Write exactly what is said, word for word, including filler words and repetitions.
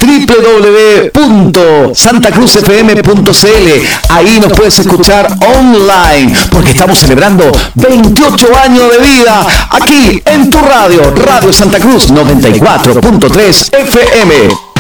doble u doble u doble u punto santa cruz f m punto c l. Ahí nos puedes escuchar online, porque estamos celebrando veintiocho años de vida aquí en tu radio, Radio Santa Cruz noventa y cuatro punto tres F M.